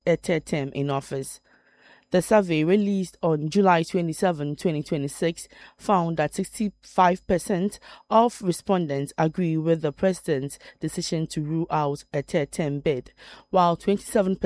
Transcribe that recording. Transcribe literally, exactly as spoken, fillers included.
a third term in office. The survey, released on July twenty-seventh, twenty twenty-six, found that sixty-five percent of respondents agree with the president's decision to rule out a third term bid, while twenty-seven percent